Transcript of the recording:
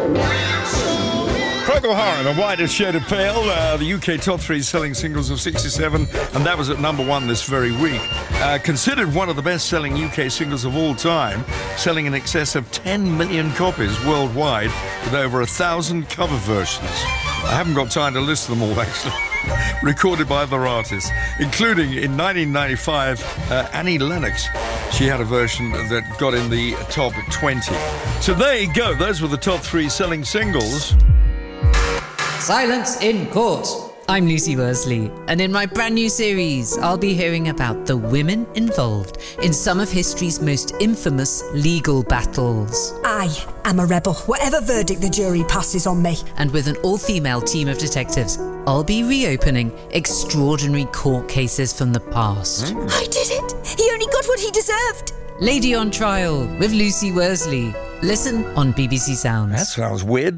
Procol Harum and Whitest Shade of Pale, the UK top 3 selling singles of 67, and that was at number 1 this very week. Considered one of the best-selling UK singles of all time, selling in excess of 10 million copies worldwide with over 1,000 cover versions. I haven't got time to list them all, actually. Recorded by other artists, including in 1995, Annie Lennox. She had a version that got in the top 20. So there you go. Those were the top 3 selling singles. Silence in court. I'm Lucy Worsley, and in my brand new series, I'll be hearing about the women involved in some of history's most infamous legal battles. I am a rebel, whatever verdict the jury passes on me. And with an all-female team of detectives, I'll be reopening extraordinary court cases from the past. I did it! He only got what he deserved! Lady on Trial with Lucy Worsley. Listen on BBC Sounds. That sounds weird.